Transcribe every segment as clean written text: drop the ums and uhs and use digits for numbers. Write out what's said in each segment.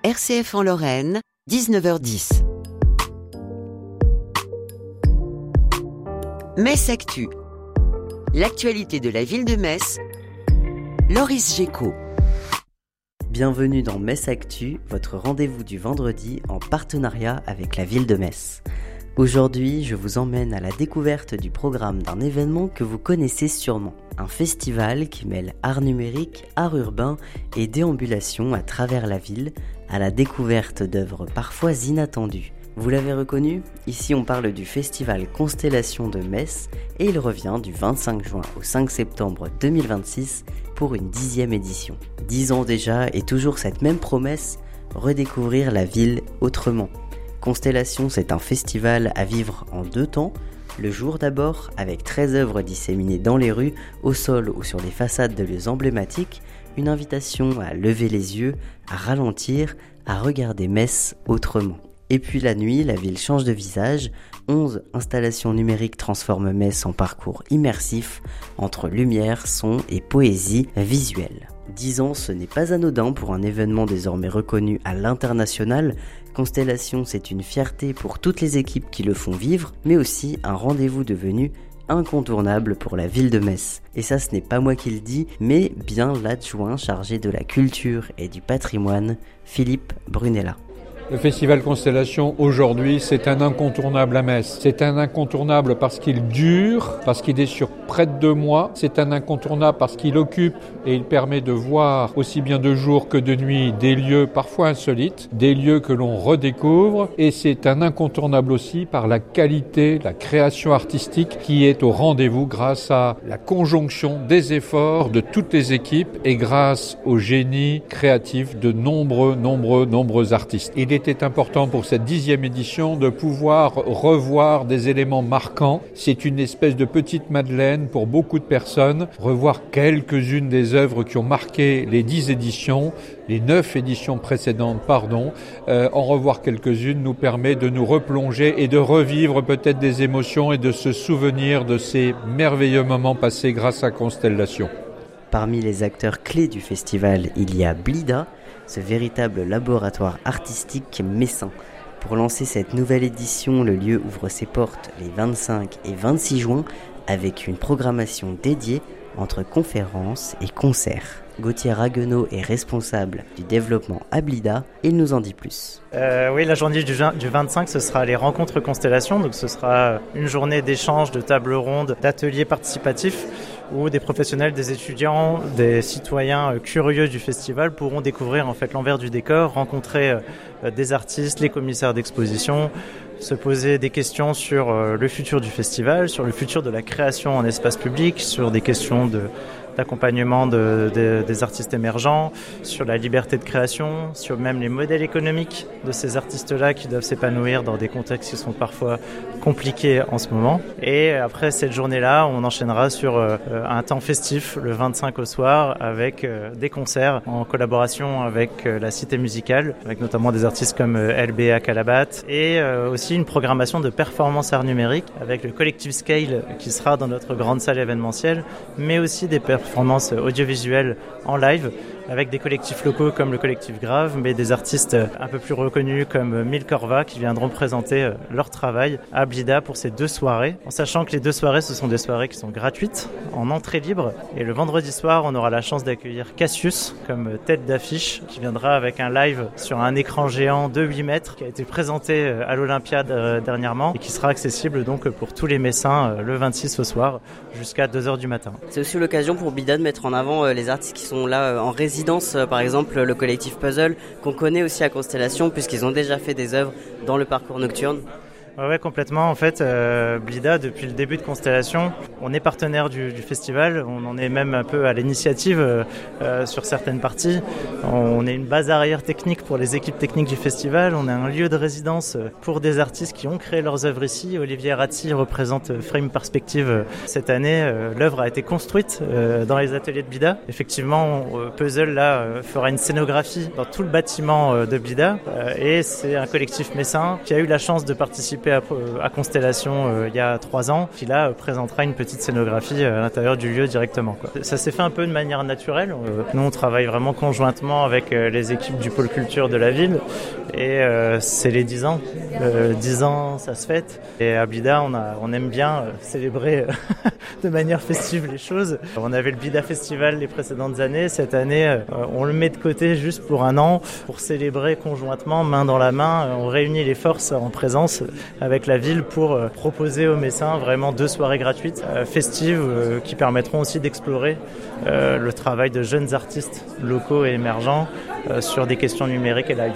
RCF en Lorraine, 19h10. Metz Actu. L'actualité de la ville de Metz. Loris Géco. Bienvenue dans Metz Actu, votre rendez-vous du vendredi en partenariat avec la ville de Metz. Aujourd'hui, je vous emmène à la découverte du programme d'un événement que vous connaissez sûrement. Un festival qui mêle art numérique, art urbain et déambulation à travers la ville, à la découverte d'œuvres parfois inattendues. Vous l'avez reconnu ? Ici on parle du festival Constellation de Metz et il revient du 25 juin au 5 septembre 2026 pour une 10e édition. 10 ans déjà et toujours cette même promesse, redécouvrir la ville autrement. Constellation, c'est un festival à vivre en 2 temps. Le jour d'abord, avec 13 œuvres disséminées dans les rues, au sol ou sur les façades de lieux emblématiques, une invitation à lever les yeux, à ralentir, à regarder Metz autrement. Et puis la nuit, la ville change de visage, 11 installations numériques transforment Metz en parcours immersif, entre lumière, son et poésie visuelle. 10 ans, ce n'est pas anodin pour un événement désormais reconnu à l'international. Constellation, c'est une fierté pour toutes les équipes qui le font vivre, mais aussi un rendez-vous devenu incontournable pour la ville de Metz. Et ça, ce n'est pas moi qui le dis, mais bien l'adjoint chargé de la culture et du patrimoine, Philippe Brunella. Le festival Constellation, aujourd'hui, c'est un incontournable à Metz. C'est un incontournable parce qu'il dure, parce qu'il est sur près de 2 mois. C'est un incontournable parce qu'il occupe et il permet de voir aussi bien de jour que de nuit des lieux parfois insolites, des lieux que l'on redécouvre. Et c'est un incontournable aussi par la qualité, la création artistique qui est au rendez-vous grâce à la conjonction des efforts de toutes les équipes et grâce au génie créatif de nombreux artistes. Il était important pour cette 10e édition de pouvoir revoir des éléments marquants. C'est une espèce de petite Madeleine pour beaucoup de personnes. Revoir quelques-unes des œuvres qui ont marqué les 10 éditions, les 9 éditions précédentes, en revoir quelques-unes nous permet de nous replonger et de revivre peut-être des émotions et de se souvenir de ces merveilleux moments passés grâce à Constellation. Parmi les acteurs clés du festival, il y a Blida, ce véritable laboratoire artistique messin. Pour lancer cette nouvelle édition, le lieu ouvre ses portes les 25 et 26 juin avec une programmation dédiée entre conférences et concerts. Gauthier Raguenaud est responsable du développement à Blida, il nous en dit plus. Oui, la journée du 25, ce sera les rencontres Constellation, donc ce sera une journée d'échange, de tables rondes, d'ateliers participatifs où des professionnels, des étudiants, des citoyens curieux du festival pourront découvrir en fait l'envers du décor, rencontrer des artistes, les commissaires d'exposition, se poser des questions sur le futur du festival, sur le futur de la création en espace public, sur des questions d'accompagnement des artistes émergents, sur la liberté de création, sur même les modèles économiques de ces artistes-là qui doivent s'épanouir dans des contextes qui sont parfois compliqués en ce moment. Et après cette journée-là, on enchaînera sur un temps festif le 25 au soir avec des concerts en collaboration avec la Cité musicale, avec notamment des artistes comme LBA Calabat et aussi une programmation de performance art numérique avec le collectif Scale qui sera dans notre grande salle événementielle, mais aussi des performances audiovisuelles en live avec des collectifs locaux comme le collectif Grave, mais des artistes un peu plus reconnus comme Milkorva qui viendront présenter leur travail à Blida pour ces 2 soirées, en sachant que les 2 soirées, ce sont des soirées qui sont gratuites, en entrée libre. Et le vendredi soir, on aura la chance d'accueillir Cassius comme tête d'affiche, qui viendra avec un live sur un écran géant de 8 mètres, qui a été présenté à l'Olympiade dernièrement, et qui sera accessible donc pour tous les Messins le 26 au soir, jusqu'à 2h du matin. C'est aussi l'occasion pour Blida de mettre en avant les artistes qui sont là en résidence, par exemple le collectif Puzzle, qu'on connaît aussi à Constellation, puisqu'ils ont déjà fait des œuvres dans le parcours nocturne. Ouais, complètement. En fait, Blida, depuis le début de Constellation, on est partenaire du festival. On en est même un peu à l'initiative sur certaines parties. On est une base arrière technique pour les équipes techniques du festival. On est un lieu de résidence pour des artistes qui ont créé leurs œuvres ici. Olivier Ratti représente Frame Perspective cette année. L'œuvre a été construite dans les ateliers de Blida. Effectivement, Puzzle là fera une scénographie dans tout le bâtiment de Blida. Et c'est un collectif messin qui a eu la chance de participer participé à Constellation il y a 3 ans, qui là présentera une petite scénographie à l'intérieur du lieu directement, quoi. Ça s'est fait un peu de manière naturelle. Nous, on travaille vraiment conjointement avec les équipes du pôle culture de la ville et c'est les 10 ans. 10 ans, ça se fête. Et à Blida, on aime bien célébrer de manière festive les choses. On avait le Blida Festival les précédentes années. Cette année, on le met de côté juste pour un an pour célébrer conjointement, main dans la main. On réunit les forces en présence avec la ville pour proposer aux Messins vraiment 2 soirées gratuites, festives, qui permettront aussi d'explorer le travail de jeunes artistes locaux et émergents sur des questions numériques et live.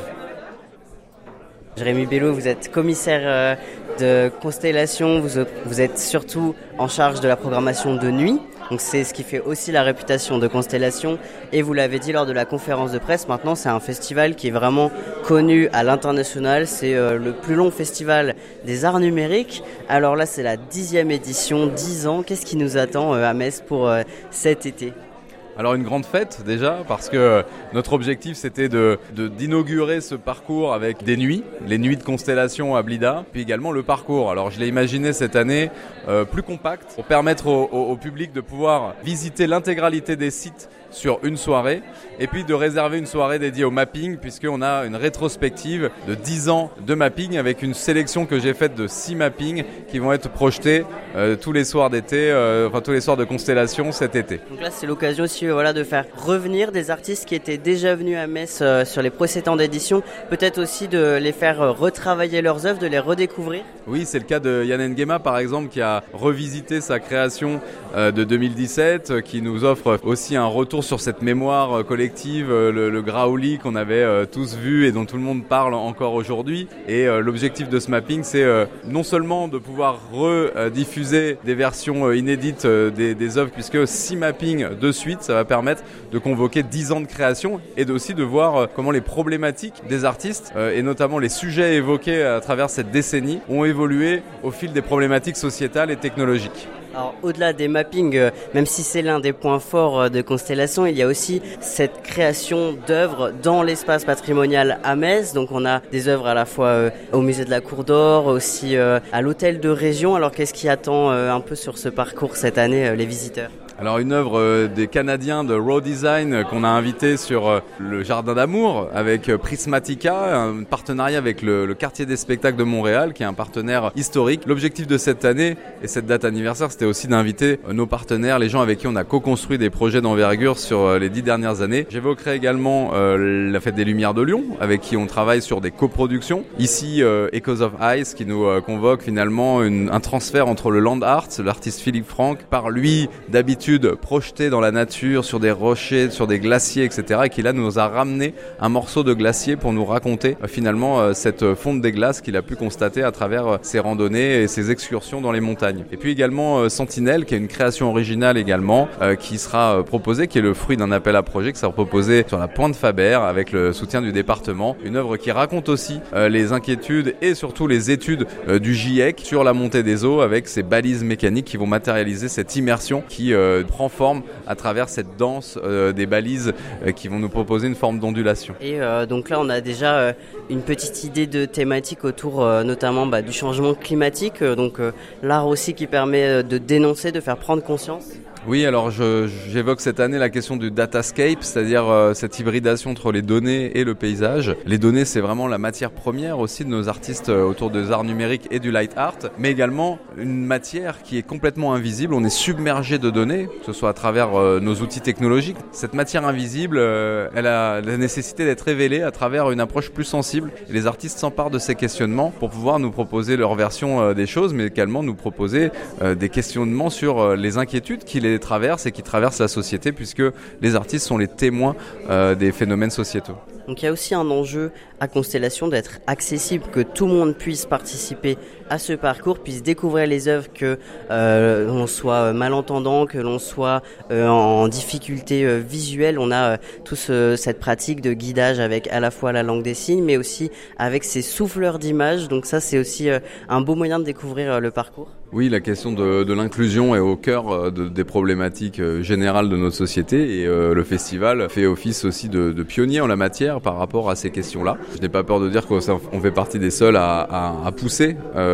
Jérémy Bello, vous êtes commissaire de Constellation, vous êtes surtout en charge de la programmation de nuit. Donc c'est ce qui fait aussi la réputation de Constellation. Et vous l'avez dit lors de la conférence de presse, maintenant c'est un festival qui est vraiment connu à l'international. C'est le plus long festival des arts numériques. Alors là c'est la 10e édition, 10 ans. Qu'est-ce qui nous attend à Metz pour cet été ? Alors une grande fête déjà, parce que notre objectif c'était d'inaugurer ce parcours avec des nuits, les nuits de Constellation à Blida, puis également le parcours. Alors je l'ai imaginé cette année plus compact pour permettre au public de pouvoir visiter l'intégralité des sites sur une soirée et puis de réserver une soirée dédiée au mapping, puisqu'on a une rétrospective de 10 ans de mapping avec une sélection que j'ai faite de 6 mappings qui vont être projetés tous les soirs d'été, tous les soirs de Constellation cet été. Donc là c'est l'occasion aussi de faire revenir des artistes qui étaient déjà venus à Metz sur les précédentes éditions, peut-être aussi de les faire retravailler leurs œuvres, de les redécouvrir. Oui, c'est le cas de Yann Nguema par exemple, qui a revisité sa création de 2017, qui nous offre aussi un retour sur cette mémoire collective, le Graouli qu'on avait tous vu et dont tout le monde parle encore aujourd'hui. Et l'objectif de ce mapping, c'est non seulement de pouvoir rediffuser des versions inédites des œuvres, puisque 6 mappings de suite, ça va permettre de convoquer 10 ans de création et aussi de voir comment les problématiques des artistes et notamment les sujets évoqués à travers cette décennie ont évolué au fil des problématiques sociétales et technologiques. Alors au-delà des mappings, même si c'est l'un des points forts de Constellation, il y a aussi cette création d'œuvres dans l'espace patrimonial à Metz. Donc on a des œuvres à la fois au musée de la Cour d'Or, aussi à l'hôtel de région. Alors qu'est-ce qui attend un peu sur ce parcours cette année les visiteurs ? Alors une œuvre des Canadiens de Raw Design qu'on a invité sur le Jardin d'Amour avec Prismatica, un partenariat avec le quartier des spectacles de Montréal qui est un partenaire historique. L'objectif de cette année et cette date anniversaire, c'était aussi d'inviter nos partenaires, les gens avec qui on a co-construit des projets d'envergure sur les 10 dernières années. J'évoquerai également la Fête des Lumières de Lyon avec qui on travaille sur des coproductions. Ici Echoes of Ice qui nous convoque finalement un transfert entre le land art, l'artiste Philippe Franck, par lui d'habitude projeté dans la nature, sur des rochers, sur des glaciers, etc. et qui là nous a ramené un morceau de glacier pour nous raconter finalement cette fonte des glaces qu'il a pu constater à travers ses randonnées et ses excursions dans les montagnes. Et puis également Sentinelle, qui est une création originale également, qui sera proposée, qui est le fruit d'un appel à projet qui sera proposé sur la Pointe Faber avec le soutien du département. Une œuvre qui raconte aussi les inquiétudes et surtout les études du GIEC sur la montée des eaux avec ces balises mécaniques qui vont matérialiser cette immersion qui prend forme à travers cette danse des balises qui vont nous proposer une forme d'ondulation. Et donc là on a déjà une petite idée de thématique autour notamment du changement climatique, donc l'art aussi qui permet de dénoncer, de faire prendre conscience. Oui, alors j'évoque cette année la question du datascape, c'est-à-dire cette hybridation entre les données et le paysage. Les données, c'est vraiment la matière première aussi de nos artistes autour des arts numériques et du light art, mais également une matière qui est complètement invisible. On est submergé de données, que ce soit à travers nos outils technologiques. Cette matière invisible, elle a la nécessité d'être révélée à travers une approche plus sensible. Et les artistes s'emparent de ces questionnements pour pouvoir nous proposer leur version des choses, mais également nous proposer des questionnements sur les inquiétudes qui les traversent et qui traversent la société, puisque les artistes sont les témoins des phénomènes sociétaux. Donc il y a aussi un enjeu à Constellation d'être accessible, que tout le monde puisse participer à ce parcours, puisse découvrir les œuvres, que l'on soit malentendant, que l'on soit en difficulté visuelle. On a tous cette pratique de guidage avec à la fois la langue des signes, mais aussi avec ces souffleurs d'images. Donc ça, c'est aussi un beau moyen de découvrir le parcours. Oui, la question de l'inclusion est au cœur des problématiques générales de notre société, et le festival fait office aussi de pionnier en la matière par rapport à ces questions-là. Je n'ai pas peur de dire qu'on fait partie des seuls à pousser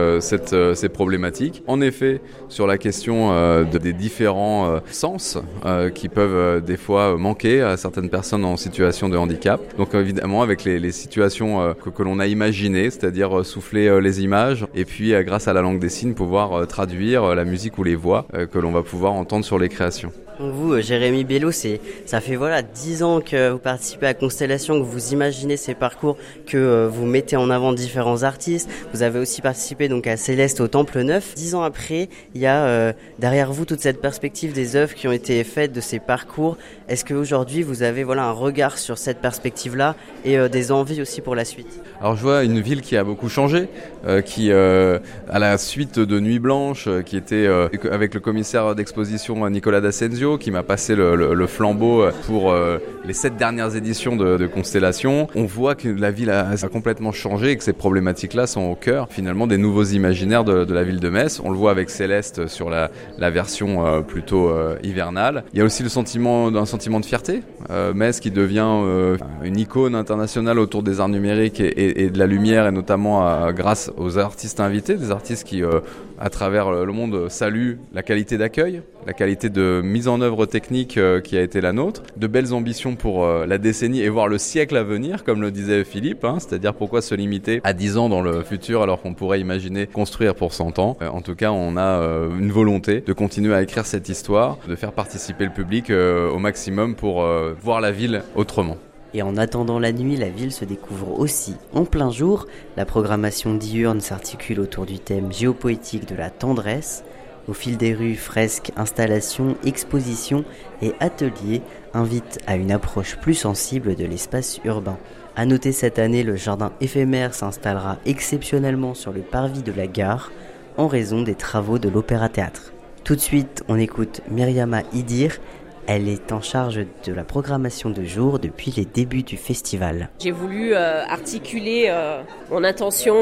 ces problématiques. En effet, sur la question des différents sens qui peuvent des fois manquer à certaines personnes en situation de handicap. Donc évidemment avec les situations que l'on a imaginées, c'est-à-dire souffler les images et puis grâce à la langue des signes pouvoir traduire la musique ou les voix que l'on va pouvoir entendre sur les créations. Vous, Jérémy Bello, ça fait 10 ans que vous participez à Constellation, que vous imaginez ces parcours, que vous mettez en avant différents artistes. Vous avez aussi participé donc à Céleste au Temple Neuf. 10 ans après, il y a derrière vous toute cette perspective des œuvres qui ont été faites de ces parcours. Est-ce qu'aujourd'hui vous avez un regard sur cette perspective-là et des envies aussi pour la suite? Alors je vois une ville qui a beaucoup changé, qui à la suite de Nuit Blanche, qui était avec le commissaire d'exposition Nicolas D'Asensio, qui m'a passé le flambeau pour les 7 dernières éditions de Constellation. On voit que la ville a complètement changé et que ces problématiques-là sont au cœur finalement des nouveaux imaginaires de la ville de Metz. On le voit avec Céleste sur la version plutôt hivernale. Il y a aussi un sentiment de fierté. Metz qui devient une icône internationale autour des arts numériques et de la lumière, et notamment grâce aux artistes invités, des artistes qui à travers le monde saluent la qualité d'accueil, la qualité de mise en œuvre technique qui a été la nôtre, de belles ambitions pour la décennie et voire le siècle à venir, comme le disait Philippe, c'est-à-dire pourquoi se limiter à 10 ans dans le futur alors qu'on pourrait imaginer construire pour 100 ans. En tout cas, on a une volonté de continuer à écrire cette histoire, de faire participer le public au maximum pour voir la ville autrement. Et en attendant la nuit, la ville se découvre aussi en plein jour. La programmation diurne s'articule autour du thème géopoétique de la tendresse. Au fil des rues, fresques, installations, expositions et ateliers invitent à une approche plus sensible de l'espace urbain. À noter cette année, le jardin éphémère s'installera exceptionnellement sur le parvis de la gare en raison des travaux de l'Opéra-Théâtre. Tout de suite, on écoute Myriama Idir. Elle est en charge de la programmation de jour depuis les débuts du festival. J'ai voulu articuler mon intention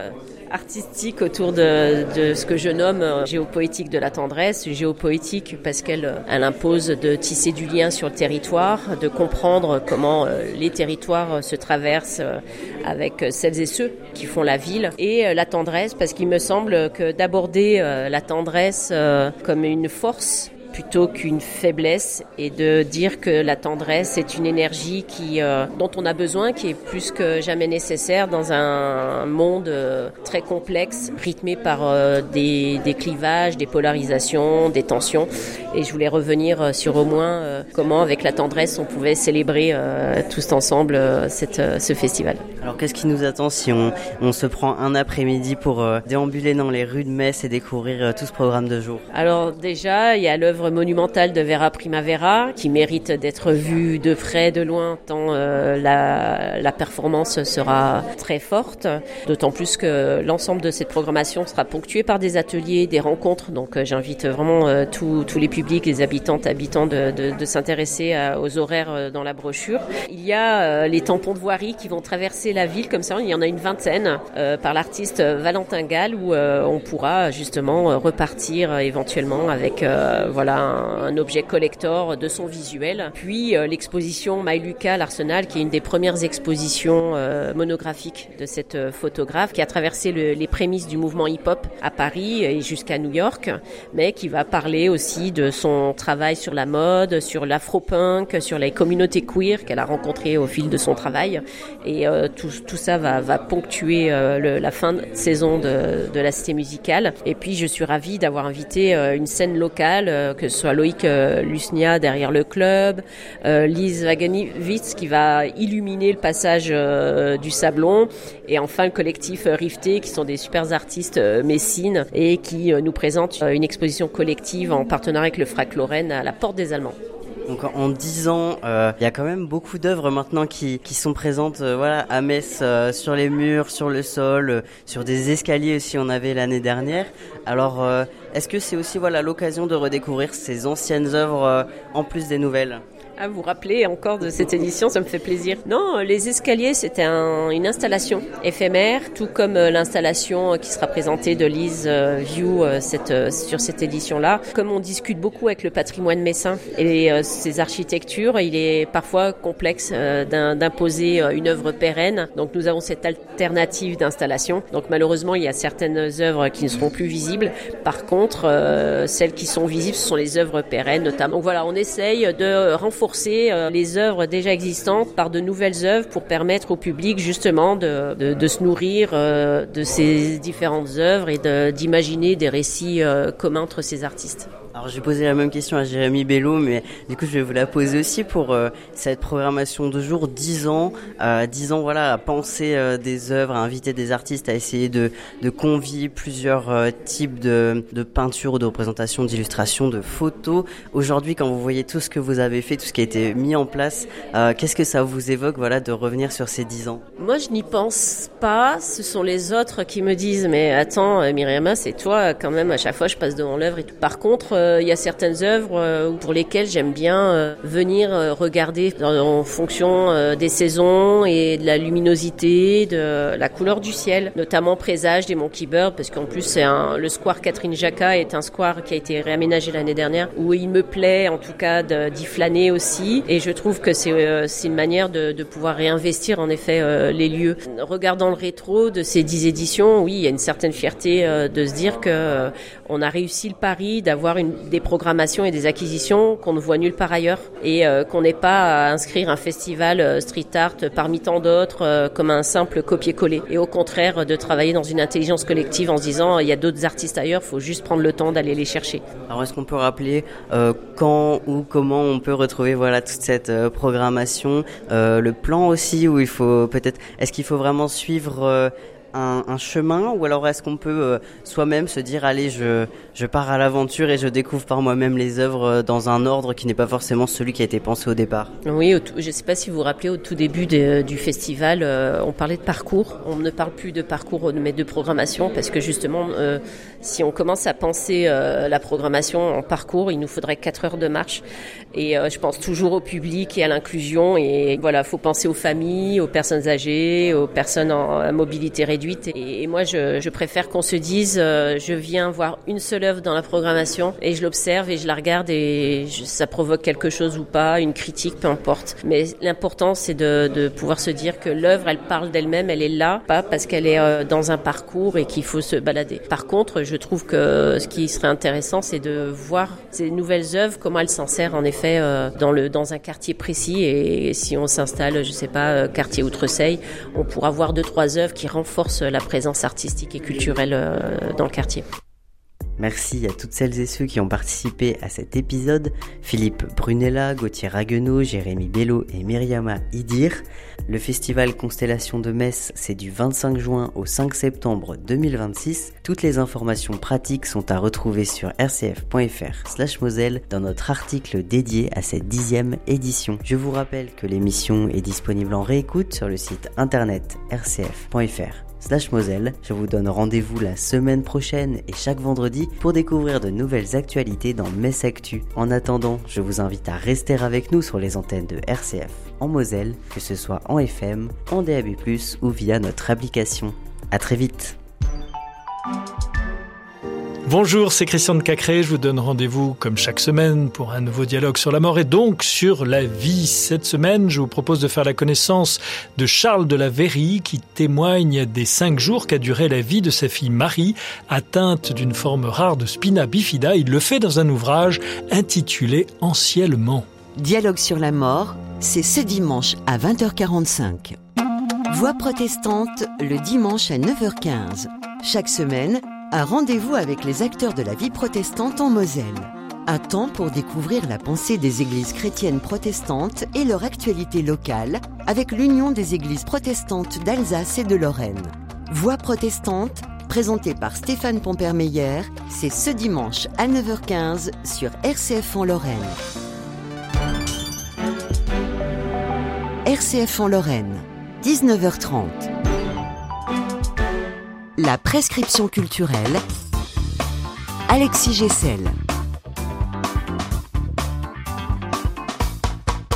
artistique autour de ce que je nomme géopoétique de la tendresse. Géopoétique parce qu'elle impose de tisser du lien sur le territoire, de comprendre comment les territoires se traversent avec celles et ceux qui font la ville. Et la tendresse parce qu'il me semble que d'aborder la tendresse comme une force plutôt qu'une faiblesse, et de dire que la tendresse est une énergie dont on a besoin, qui est plus que jamais nécessaire dans un monde très complexe, rythmé par des clivages, des polarisations, des tensions. Et je voulais revenir sur au moins comment avec la tendresse on pouvait célébrer tous ensemble ce festival. Alors qu'est-ce qui nous attend si on se prend un après-midi pour déambuler dans les rues de Metz et découvrir tout ce programme de jour? Alors déjà, il y a l'œuvre monumentale de Vera Primavera qui mérite d'être vue de près, de loin, tant la performance sera très forte. D'autant plus que l'ensemble de cette programmation sera ponctuée par des ateliers, des rencontres. Donc j'invite vraiment tous les publics, les habitants de s'intéresser aux horaires dans la brochure. Il y a les tampons de voirie qui vont traverser la ville comme ça. Il y en a une vingtaine par l'artiste Valentin Gall où on pourra justement repartir éventuellement avec un objet collector de son visuel. Puis l'exposition Maïluka, l'Arsenal, qui est une des premières expositions monographiques de cette photographe qui a traversé les prémices du mouvement hip-hop à Paris et jusqu'à New York, mais qui va parler aussi de son travail sur la mode, sur l'afro-punk, sur les communautés queer qu'elle a rencontrées au fil de son travail. Et tout ça va ponctuer la fin de saison de la Cité musicale. Et puis je suis ravie d'avoir invité une scène locale, que ce soit Loïc Lusnia derrière le club, Lise Wagenivitz qui va illuminer le passage du Sablon, et enfin le collectif Rifté qui sont des super artistes messines et qui nous présentent une exposition collective en partenariat avec le FRAC Lorraine à la Porte des Allemands. Donc en 10 ans, il y a quand même beaucoup d'œuvres maintenant qui sont présentes à Metz, sur les murs, sur le sol, sur des escaliers aussi on avait l'année dernière. Alors est-ce que c'est aussi l'occasion de redécouvrir ces anciennes œuvres en plus des nouvelles ? À vous rappeler encore de cette édition, ça me fait plaisir. Non, les escaliers, c'était une installation éphémère, tout comme l'installation qui sera présentée de Lise View sur cette édition-là. Comme on discute beaucoup avec le patrimoine messin et ses architectures, il est parfois complexe d'imposer une œuvre pérenne. Donc nous avons cette alternative d'installation. Donc malheureusement, il y a certaines œuvres qui ne seront plus visibles. Par contre, celles qui sont visibles, ce sont les œuvres pérennes notamment. Donc voilà, on essaye de renforcer les œuvres déjà existantes par de nouvelles œuvres pour permettre au public justement de se nourrir de ces différentes œuvres et d'imaginer des récits communs entre ces artistes. Alors j'ai posé la même question à Jérémy Bello, mais du coup je vais vous la poser aussi pour cette programmation de jour, 10 ans voilà, à penser des œuvres, à inviter des artistes, à essayer de convier plusieurs types de peintures, de représentations, d'illustrations, de photos. Aujourd'hui, quand vous voyez tout ce que vous avez fait, tout ce qui a été mis en place, qu'est-ce que ça vous évoque, voilà, de revenir sur ces 10 ans? Moi je n'y pense pas, ce sont les autres qui me disent mais attends Myriama, c'est toi quand même, à chaque fois je passe devant l'œuvre et tout. Par contre, il y a certaines œuvres pour lesquelles j'aime bien venir regarder en fonction des saisons et de la luminosité, de la couleur du ciel, notamment Présage des Monkey Bird, parce qu'en plus le square Catherine Jacquat est un square qui a été réaménagé l'année dernière, où il me plaît en tout cas d'y flâner aussi, et je trouve que c'est une manière de pouvoir réinvestir en effet les lieux. Regardant le rétro de ces 10 éditions, oui, il y a une certaine fierté de se dire que on a réussi le pari d'avoir des programmations et des acquisitions qu'on ne voit nulle part ailleurs et qu'on n'ait pas à inscrire un festival street art parmi tant d'autres comme un simple copier-coller, et au contraire de travailler dans une intelligence collective en se disant il y a d'autres artistes ailleurs, il faut juste prendre le temps d'aller les chercher. Alors est-ce qu'on peut rappeler quand ou comment on peut retrouver voilà toute cette programmation, le plan aussi, où il faut peut-être, est-ce qu'il faut vraiment suivre un chemin, ou alors est-ce qu'on peut soi-même se dire allez je pars à l'aventure et je découvre par moi-même les œuvres dans un ordre qui n'est pas forcément celui qui a été pensé au départ? Oui, je ne sais pas si vous vous rappelez, au tout début du festival, on parlait de parcours. On ne parle plus de parcours mais de programmation, parce que justement si on commence à penser la programmation en parcours, il nous faudrait 4 heures de marche, et je pense toujours au public et à l'inclusion, et voilà, faut penser aux familles, aux personnes âgées, aux personnes à mobilité réduite. Et moi, je préfère qu'on se dise, je viens voir une seule œuvre dans la programmation et je l'observe et je la regarde et ça provoque quelque chose ou pas, une critique, peu importe. Mais l'important, c'est de pouvoir se dire que l'œuvre, elle parle d'elle-même, elle est là, pas parce qu'elle est dans un parcours et qu'il faut se balader. Par contre, je trouve que ce qui serait intéressant, c'est de voir ces nouvelles œuvres, comment elles s'en servent en effet dans un quartier précis. Et si on s'installe, je sais pas, quartier Outreseille, on pourra voir 2-3 œuvres qui renforcent la présence artistique et culturelle dans le quartier. Merci à toutes celles et ceux qui ont participé à cet épisode: Philippe Brunella, Gauthier Raguenaud, Jérémy Bello et Myriama Idir. Le festival Constellation de Metz, c'est du 25 juin au 5 septembre 2026. Toutes les informations pratiques sont à retrouver sur rcf.fr/Moselle dans notre article dédié à cette 10e édition. Je vous rappelle que l'émission est disponible en réécoute sur le site internet rcf.fr/Moselle. Je vous donne rendez-vous la semaine prochaine et chaque vendredi pour découvrir de nouvelles actualités dans Metz Actu. En attendant, je vous invite à rester avec nous sur les antennes de RCF en Moselle, que ce soit en FM, en DAB+, ou via notre application. À très vite. Bonjour, c'est Christian de Cacré. Je vous donne rendez-vous comme chaque semaine pour un nouveau dialogue sur la mort et donc sur la vie. Cette semaine, je vous propose de faire la connaissance de Charles de la Verrie, qui témoigne des 5 jours qu'a duré la vie de sa fille Marie, atteinte d'une forme rare de spina bifida. Il le fait dans un ouvrage intitulé Anciennement. Dialogue sur la mort, c'est ce dimanche à 20h45. Voix protestante, le dimanche à 9h15. Chaque semaine, un rendez-vous avec les acteurs de la vie protestante en Moselle. Un temps pour découvrir la pensée des églises chrétiennes protestantes et leur actualité locale avec l'Union des églises protestantes d'Alsace et de Lorraine. Voix protestante, présentée par Stéphane Pompermeyer, c'est ce dimanche à 9h15 sur RCF en Lorraine. RCF en Lorraine, 19h30. La prescription culturelle, Alexis Gessel.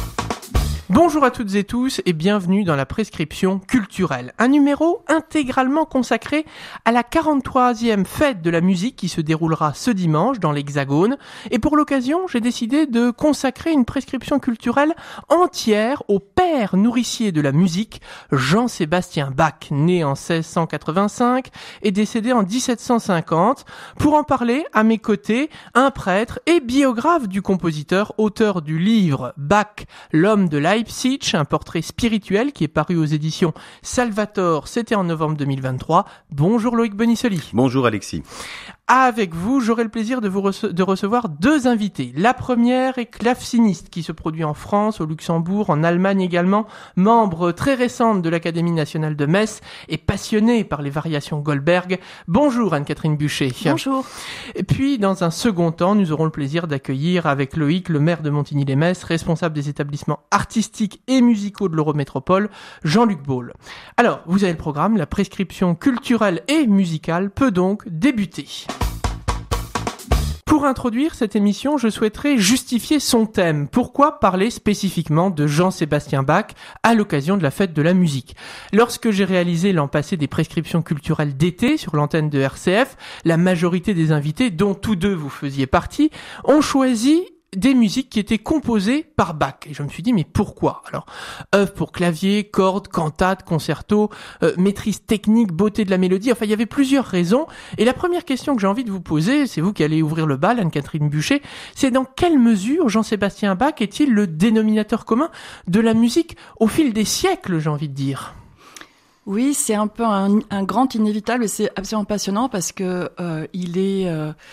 Bonjour à toutes et tous et bienvenue dans la prescription culturelle, un numéro intégralement consacré à la 43e fête de la musique qui se déroulera ce dimanche dans l'Hexagone. Et pour l'occasion, j'ai décidé de consacrer une prescription culturelle entière au père nourricier de la musique, Jean-Sébastien Bach, né en 1685 et décédé en 1750. Pour en parler, à mes côtés, un prêtre et biographe du compositeur, auteur du livre Bach, l'homme de Leipzig, un portrait spirituel qui est paru aux éditions Salvator, c'était en novembre 2023. Bonjour Loïc Bonisoli. Bonjour Alexis. Avec vous, j'aurai le plaisir de recevoir deux invités. La première est claveciniste qui se produit en France, au Luxembourg, en Allemagne également, membre très récente de l'Académie nationale de Metz et passionnée par les variations Goldberg. Bonjour Anne-Catherine Buchet. Bonjour. Et puis, dans un second temps, nous aurons le plaisir d'accueillir avec Loïc, le maire de Montigny-lès-Metz, responsable des établissements artistiques et musicaux de l'Eurométropole, Jean-Luc Baule. Alors, vous avez le programme, la prescription culturelle et musicale peut donc débuter. Pour introduire cette émission, je souhaiterais justifier son thème. Pourquoi parler spécifiquement de Jean-Sébastien Bach à l'occasion de la fête de la musique ? Lorsque j'ai réalisé l'an passé des prescriptions culturelles d'été sur l'antenne de RCF, la majorité des invités, dont tous deux vous faisiez partie, ont choisi des musiques qui étaient composées par Bach. Et je me suis dit, mais pourquoi ? Alors, œuvres pour clavier, cordes, cantates, concertos, maîtrise technique, beauté de la mélodie, enfin, il y avait plusieurs raisons. Et la première question que j'ai envie de vous poser, c'est vous qui allez ouvrir le bal, Anne-Catherine Buchet, c'est dans quelle mesure Jean-Sébastien Bach est-il le dénominateur commun de la musique au fil des siècles, j'ai envie de dire ? Oui, c'est un peu un grand inévitable et c'est absolument passionnant parce que il est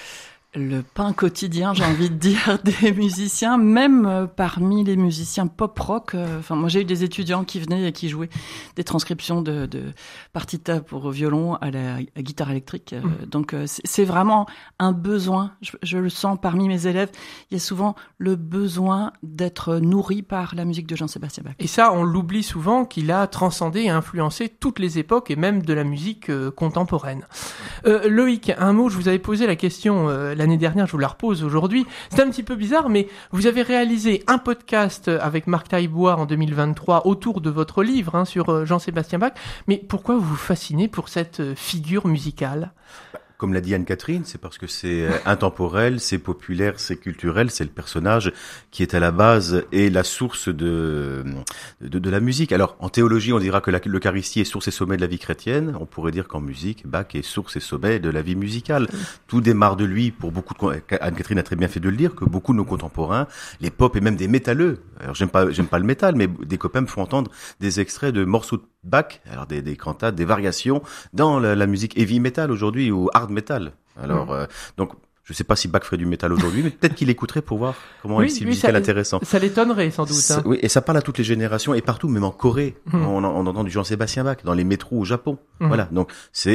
le pain quotidien, j'ai envie de dire, des musiciens, même parmi les musiciens pop-rock. Enfin, moi, j'ai eu des étudiants qui venaient et qui jouaient des transcriptions de partitas pour violon à la guitare électrique. Donc, c'est vraiment un besoin. Je le sens parmi mes élèves. Il y a souvent le besoin d'être nourri par la musique de Jean-Sébastien Bach. Et ça, on l'oublie souvent qu'il a transcendé et influencé toutes les époques et même de la musique contemporaine. Loïc, un mot, je vous avais posé la question l'année dernière, je vous la repose aujourd'hui. C'est un petit peu bizarre, mais vous avez réalisé un podcast avec Marc Taillebois en 2023 autour de votre livre sur Jean-Sébastien Bach. Mais pourquoi vous vous fascinez pour cette figure musicale ? Comme l'a dit Anne-Catherine, c'est parce que c'est intemporel, c'est populaire, c'est culturel, c'est le personnage qui est à la base et la source de la musique. Alors, en théologie, on dira que l'Eucharistie est source et sommet de la vie chrétienne. On pourrait dire qu'en musique, Bach est source et sommet de la vie musicale. Tout démarre de lui, pour beaucoup Anne-Catherine a très bien fait de le dire, que beaucoup de nos contemporains, les pop et même des métalleux, alors j'aime pas le métal, mais des copains me font entendre des extraits de morceaux de Bach, alors des cantates, des variations dans la musique heavy metal aujourd'hui ou hard metal. Alors, donc, je sais pas si Bach ferait du métal aujourd'hui, mais peut-être qu'il écouterait pour voir comment est le style musical intéressant. Ça l'étonnerait, sans doute. Oui, et ça parle à toutes les générations et partout, même en Corée. On entend du Jean-Sébastien Bach, dans les métros au Japon. Voilà. Donc,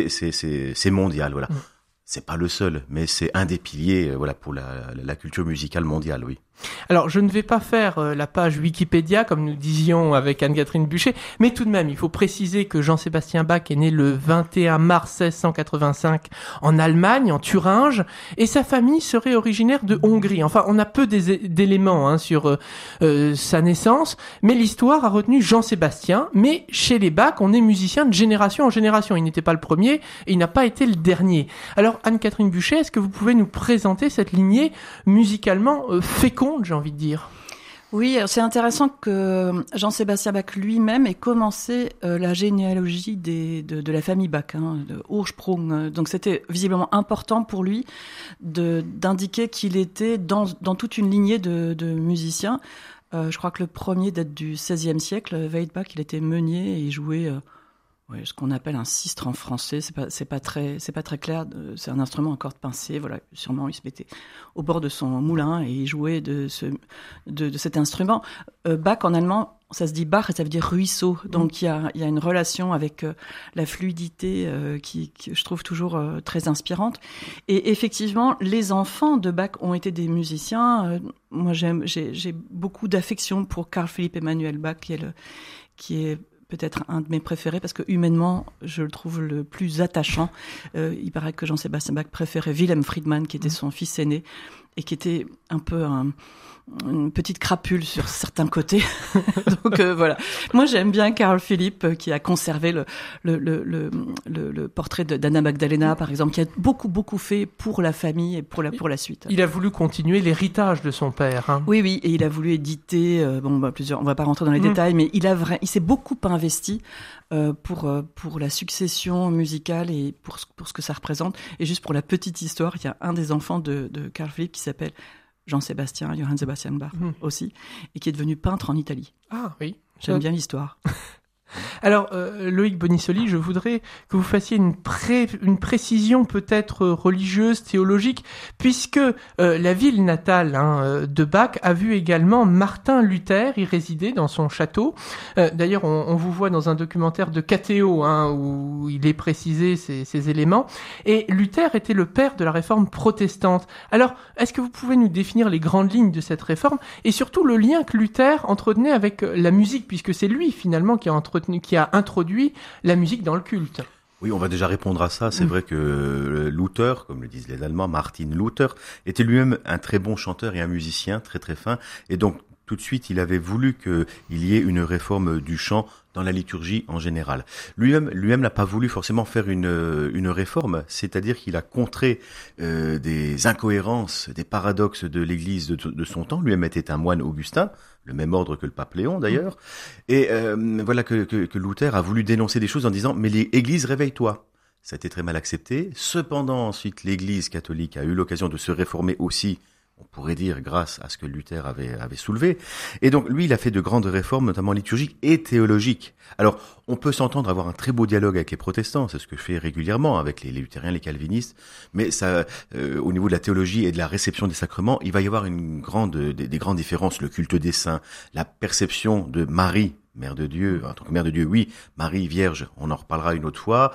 c'est mondial, voilà. C'est pas le seul, mais c'est un des piliers, pour la culture musicale mondiale, oui. Alors, je ne vais pas faire la page Wikipédia, comme nous disions avec Anne-Catherine Buchet, mais tout de même, il faut préciser que Jean-Sébastien Bach est né le 21 mars 1685 en Allemagne, en Thuringe, et sa famille serait originaire de Hongrie. Enfin, on a peu d'éléments sur sa naissance, mais l'histoire a retenu Jean-Sébastien, mais chez les Bach, on est musicien de génération en génération. Il n'était pas le premier, et il n'a pas été le dernier. Alors, Anne-Catherine Buchet, est-ce que vous pouvez nous présenter cette lignée musicalement féconde, j'ai envie de dire ? Oui, c'est intéressant que Jean-Sébastien Bach lui-même ait commencé la généalogie de la famille Bach, de Ursprung. Donc c'était visiblement important pour lui d'indiquer qu'il était dans toute une lignée de musiciens. Je crois que le premier date du XVIe siècle, Weidbach, il était meunier et il jouait ce qu'on appelle un sistre en français, c'est pas très clair, c'est un instrument à cordes pincées, voilà, sûrement il se mettait au bord de son moulin et il jouait de cet instrument. Bach en allemand, ça se dit Bach et ça veut dire ruisseau, donc il y a une relation avec la fluidité qui je trouve toujours très inspirante. Et effectivement, les enfants de Bach ont été des musiciens. Moi j'ai beaucoup d'affection pour Carl Philipp Emanuel Bach qui est peut-être un de mes préférés parce que humainement, je le trouve le plus attachant. Il paraît que Jean-Sébastien Bach préférait Wilhelm Friedman, qui était son fils aîné. et qui était un peu une petite crapule sur certains côtés. Donc voilà. Moi, j'aime bien Carl Philipp qui a conservé le portrait d'Anna Magdalena, par exemple, qui a beaucoup fait pour la famille et pour la suite. Il a voulu continuer l'héritage de son père. Hein. Oui, et il a voulu éditer plusieurs. On va pas rentrer dans les détails, mais il s'est beaucoup investi pour la succession musicale et pour ce que ça représente. Et juste pour la petite histoire, il y a un des enfants de Carl Philipp qui s'appelle Johann Sebastian Bach aussi, et qui est devenu peintre en Italie. Ah oui. J'aime bien l'histoire. Alors, Loïc Bonissoli, je voudrais que vous fassiez une précision peut-être religieuse, théologique, puisque la ville natale de Bach a vu également Martin Luther y résider dans son château. D'ailleurs, on vous voit dans un documentaire de KTO où il est précisé ces éléments. Et Luther était le père de la réforme protestante. Alors, est-ce que vous pouvez nous définir les grandes lignes de cette réforme et surtout le lien que Luther entretenait avec la musique, puisque c'est lui finalement qui a introduit la musique dans le culte. Oui, on va déjà répondre à ça. C'est vrai que Luther, comme le disent les Allemands, Martin Luther, était lui-même un très bon chanteur et un musicien très très fin. Et donc, tout de suite, il avait voulu qu'il y ait une réforme du chant dans la liturgie en général. Lui-même n'a pas voulu forcément faire une réforme, c'est-à-dire qu'il a contré des incohérences, des paradoxes de l'Église de son temps. Lui-même était un moine augustin, le même ordre que le pape Léon d'ailleurs. Et voilà que Luther a voulu dénoncer des choses en disant « Mais l'Église, réveille-toi ». Ça a été très mal accepté. Cependant, ensuite, l'Église catholique a eu l'occasion de se réformer aussi, on pourrait dire grâce à ce que Luther avait soulevé. Et donc, lui, il a fait de grandes réformes, notamment liturgiques et théologiques. Alors, on peut s'entendre avoir un très beau dialogue avec les protestants, c'est ce que je fais régulièrement avec les luthériens, les calvinistes, mais ça, au niveau de la théologie et de la réception des sacrements, il va y avoir des grandes différences. Le culte des saints, la perception de Marie, Mère de Dieu, en tant que Mère de Dieu, oui, Marie Vierge, on en reparlera une autre fois,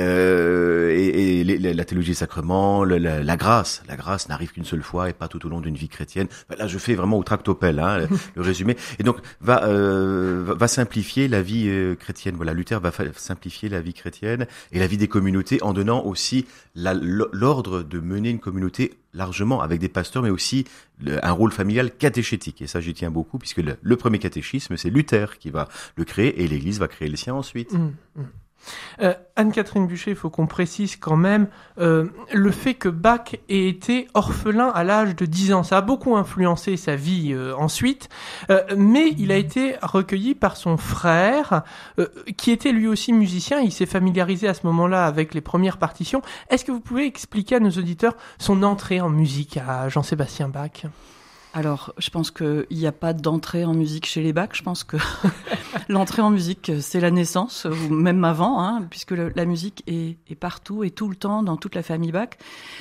et la théologie des sacrements, la grâce n'arrive qu'une seule fois et pas tout au long d'une vie chrétienne. Là, je fais vraiment au tractopelle, le résumé. Et donc, va simplifier la vie chrétienne. Voilà, Luther va simplifier la vie chrétienne et la vie des communautés en donnant aussi l'ordre de mener une communauté largement avec des pasteurs, mais aussi un rôle familial catéchétique. Et ça, j'y tiens beaucoup, puisque le premier catéchisme, c'est Luther qui va le créer, et l'Église va créer le sien ensuite. Anne-Catherine Buchet, il faut qu'on précise quand même le fait que Bach ait été orphelin à l'âge de 10 ans. Ça a beaucoup influencé sa vie ensuite, mais il a été recueilli par son frère, qui était lui aussi musicien. Il s'est familiarisé à ce moment-là avec les premières partitions. Est-ce que vous pouvez expliquer à nos auditeurs son entrée en musique à Jean-Sébastien Bach ? Alors, je pense qu'il n'y a pas d'entrée en musique chez les Bach. Je pense que l'entrée en musique, c'est la naissance, ou même avant, puisque la musique est partout et tout le temps dans toute la famille Bach.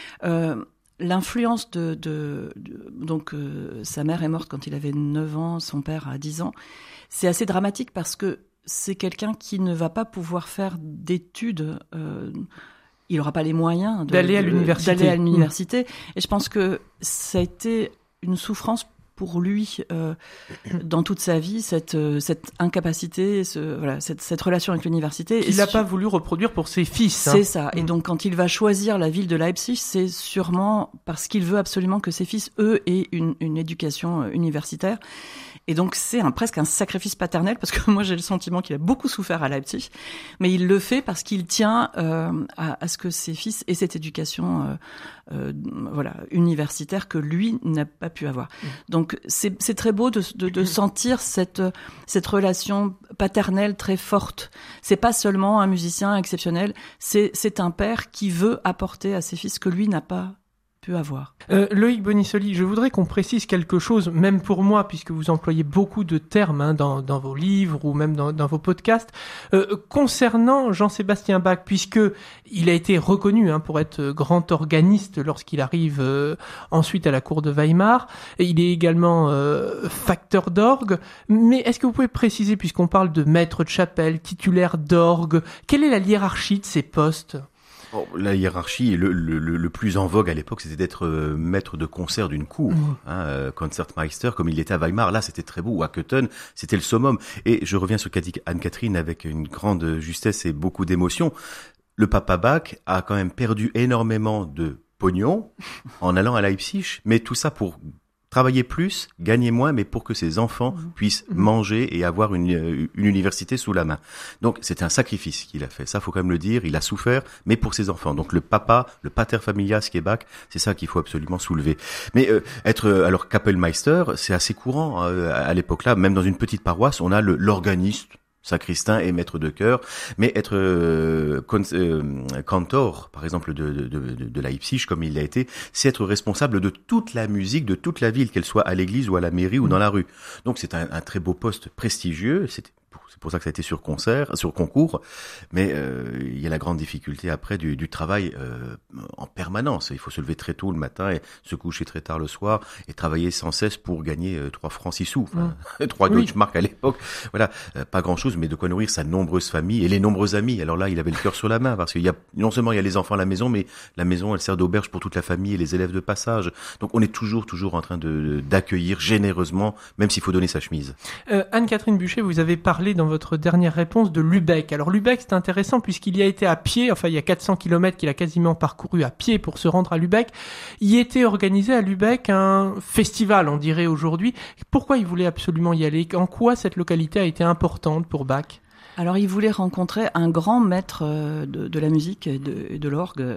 L'influence donc sa mère est morte quand il avait 9 ans, son père a 10 ans. C'est assez dramatique parce que c'est quelqu'un qui ne va pas pouvoir faire d'études. Il n'aura pas les moyens d'aller à l'université. Et je pense que ça a été une souffrance pour lui dans toute sa vie, cette incapacité, cette relation avec l'université. Il n'a pas voulu reproduire pour ses fils. C'est ça. Et donc, quand il va choisir la ville de Leipzig, c'est sûrement parce qu'il veut absolument que ses fils, eux, aient une éducation universitaire. Et donc, c'est presque un sacrifice paternel, parce que moi, j'ai le sentiment qu'il a beaucoup souffert à Leipzig, mais il le fait parce qu'il tient à ce que ses fils aient cette éducation universitaire que lui n'a pas pu avoir. Donc, c'est très beau de sentir cette relation paternelle très forte. C'est pas seulement un musicien exceptionnel, c'est un père qui veut apporter à ses fils que lui n'a pas pu avoir. Loïc Bonissoli, je voudrais qu'on précise quelque chose, même pour moi, puisque vous employez beaucoup de termes dans vos livres ou même dans vos podcasts, concernant Jean-Sébastien Bach, puisque il a été reconnu pour être grand organiste lorsqu'il arrive ensuite à la cour de Weimar. Et il est également facteur d'orgue. Mais est-ce que vous pouvez préciser, puisqu'on parle de maître de chapelle, titulaire d'orgue, quelle est la hiérarchie de ces postes ? La hiérarchie, le plus en vogue à l'époque, c'était d'être maître de concert d'une cour, Concertmeister, comme il était à Weimar. Là, c'était très beau. Ou à Köthen, c'était le summum. Et je reviens sur Anne-Catherine avec une grande justesse et beaucoup d'émotion. Le papa Bach a quand même perdu énormément de pognon en allant à Leipzig, mais tout ça pour travailler plus, gagner moins, mais pour que ses enfants puissent manger et avoir une université sous la main. Donc, c'est un sacrifice qu'il a fait. Ça, faut quand même le dire. Il a souffert, mais pour ses enfants. Donc, le pater familias qui est Bach, c'est ça qu'il faut absolument soulever. Mais alors Kapellmeister, c'est assez courant à l'époque-là. Même dans une petite paroisse, on a l'organiste, sacristain et maître de chœur, mais être cantor, par exemple, de Leipzig, comme il l'a été, c'est être responsable de toute la musique de toute la ville, qu'elle soit à l'église ou à la mairie ou dans la rue. Donc c'est un très beau poste prestigieux, c'est pour ça que ça a été sur concours, mais il y a la grande difficulté après du travail en permanence. Il faut se lever très tôt le matin et se coucher très tard le soir et travailler sans cesse pour gagner 3 francs 6 sous, 3 Deutschmark à l'époque. Voilà, pas grand-chose, mais de quoi nourrir sa nombreuse famille et les nombreux amis. Alors là, il avait le cœur sur la main parce qu'il y a non seulement il y a les enfants à la maison, mais la maison elle sert d'auberge pour toute la famille et les élèves de passage. Donc on est toujours en train d'accueillir généreusement, même s'il faut donner sa chemise. Anne-Catherine Buchet, vous avez parlé dans votre dernière réponse de Lübeck. Alors Lübeck, c'est intéressant puisqu'il y a été à pied, enfin il y a 400 km qu'il a quasiment parcouru à pied pour se rendre à Lübeck. Il était organisé à Lübeck un festival, on dirait aujourd'hui. Pourquoi il voulait absolument y aller? En quoi cette localité a été importante pour Bach? Alors, il voulait rencontrer un grand maître de la musique et de l'orgue,